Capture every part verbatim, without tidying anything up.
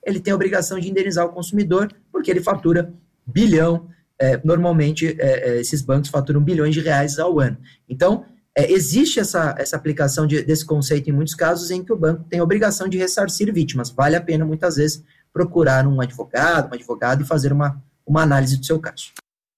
ele tem a obrigação de indenizar o consumidor, porque ele fatura bilhão, é, normalmente é, esses bancos faturam bilhões de reais ao ano. Então, é, existe essa, essa aplicação de, desse conceito em muitos casos em que o banco tem a obrigação de ressarcir vítimas. Vale a pena, muitas vezes, procurar um advogado, um advogado e fazer uma, uma análise do seu caso.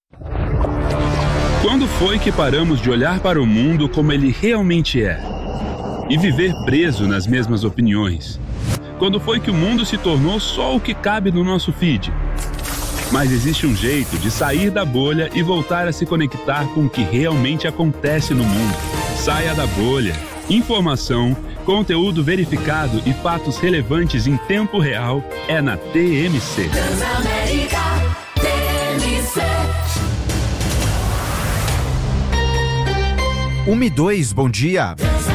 Quando foi que paramos de olhar para o mundo como ele realmente é? E viver preso nas mesmas opiniões? Quando foi que o mundo se tornou só o que cabe no nosso feed? Mas existe um jeito de sair da bolha e voltar a se conectar com o que realmente acontece no mundo. Saia da bolha. Informação, conteúdo verificado e fatos relevantes em tempo real é na T M C. Transamérica, T M C. um e dois, bom dia.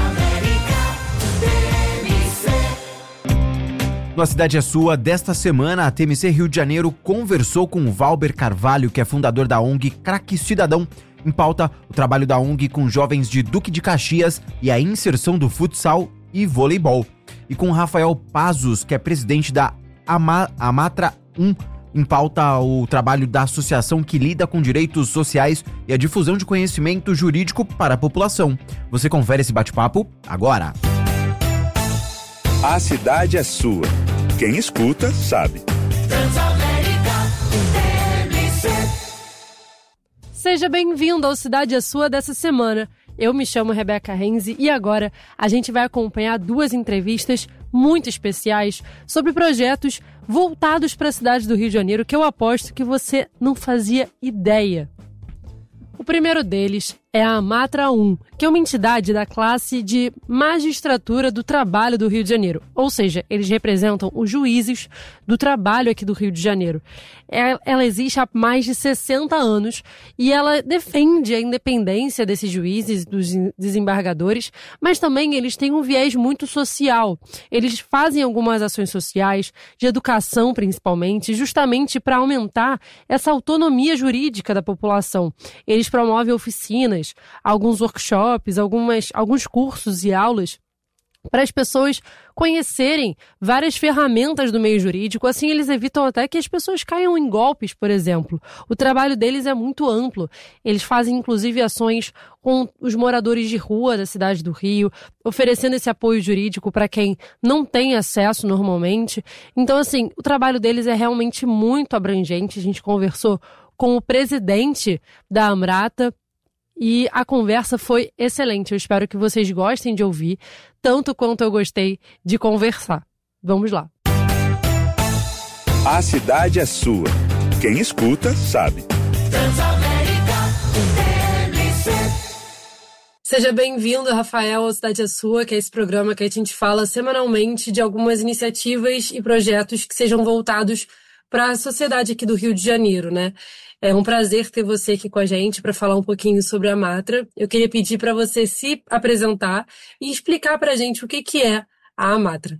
No A Cidade é Sua, desta semana, a T M C Rio de Janeiro conversou com o Valber Carvalho, que é fundador da O N G Craque Cidadão. Em pauta, o trabalho da O N G com jovens de Duque de Caxias e a inserção do futsal e voleibol. E com Rafael Pazos, que é presidente da Ama- Amatra um, em pauta o trabalho da associação que lida com direitos sociais e a difusão de conhecimento jurídico para a população. Você confere esse bate-papo agora. A cidade é sua. Quem escuta, sabe. Transamérica, T M C. Seja bem-vindo ao Cidade é Sua dessa semana. Eu me chamo Rebeca Renzi e agora a gente vai acompanhar duas entrevistas muito especiais sobre projetos voltados para a cidade do Rio de Janeiro que eu aposto que você não fazia ideia. O primeiro deles é a Amatra um, que é uma entidade da classe de magistratura do trabalho do Rio de Janeiro. Ou seja, eles representam os juízes do trabalho aqui do Rio de Janeiro. Ela existe há mais de sessenta anos e ela defende a independência desses juízes, dos desembargadores, mas também eles têm um viés muito social. Eles fazem algumas ações sociais, de educação principalmente, justamente para aumentar essa autonomia jurídica da população. Eles promovem oficinas, alguns workshops, algumas, alguns cursos e aulas para as pessoas conhecerem várias ferramentas do meio jurídico. Assim, eles evitam até que as pessoas caiam em golpes, por exemplo. O trabalho deles é muito amplo. Eles fazem, inclusive, ações com os moradores de rua da cidade do Rio, oferecendo esse apoio jurídico para quem não tem acesso normalmente. Então, assim, o trabalho deles é realmente muito abrangente. A gente conversou com o presidente da Amrata, e a conversa foi excelente. Eu espero que vocês gostem de ouvir, tanto quanto eu gostei de conversar. Vamos lá. A cidade é sua. Quem escuta, sabe. Transamérica, T M C. Seja bem-vindo, Rafael, ao Cidade é Sua, que é esse programa que a gente fala semanalmente de algumas iniciativas e projetos que sejam voltados para a sociedade aqui do Rio de Janeiro, né? É um prazer ter você aqui com a gente para falar um pouquinho sobre a Amatra. Eu queria pedir para você se apresentar e explicar para a gente o que, que é a Amatra.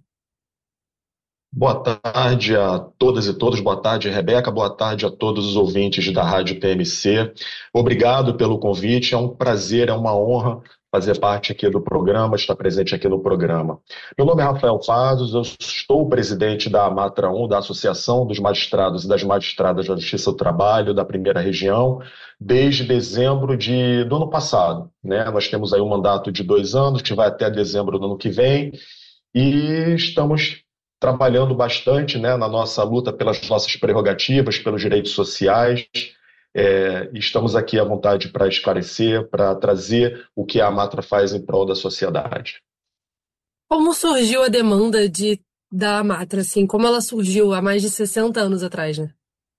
Boa tarde a todas e todos, boa tarde, Rebeca, boa tarde a todos os ouvintes da Rádio T M C. Obrigado pelo convite, é um prazer, é uma honra fazer parte aqui do programa, estar presente aqui no programa. Meu nome é Rafael Pazos, eu estou o presidente da Amatra um, da Associação dos Magistrados e das Magistradas da Justiça do Trabalho da Primeira Região, desde dezembro de, do ano passado, né? Nós temos aí um mandato de dois anos, que vai até dezembro do ano que vem, e estamos trabalhando bastante, né, na nossa luta pelas nossas prerrogativas, pelos direitos sociais. É, estamos aqui à vontade para esclarecer, para trazer o que a Amatra faz em prol da sociedade. Como surgiu a demanda de, da Amatra, assim? Como ela surgiu há mais de sessenta anos atrás, né?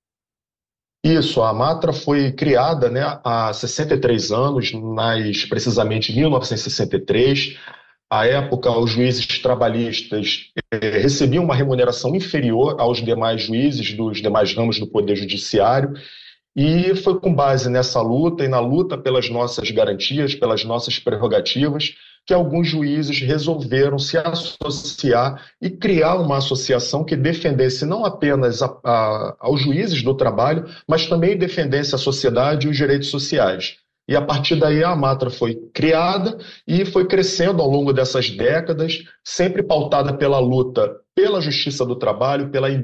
Isso, a Amatra foi criada, né, há sessenta e três anos, mais precisamente em mil novecentos e sessenta e três. À época, os juízes trabalhistas eh, recebiam uma remuneração inferior aos demais juízes dos demais ramos do Poder Judiciário. E foi com base nessa luta e na luta pelas nossas garantias, pelas nossas prerrogativas, que alguns juízes resolveram se associar e criar uma associação que defendesse não apenas a, a, aos juízes do trabalho, mas também defendesse a sociedade e os direitos sociais. E a partir daí a Amatra foi criada e foi crescendo ao longo dessas décadas, sempre pautada pela luta pela justiça do trabalho, pela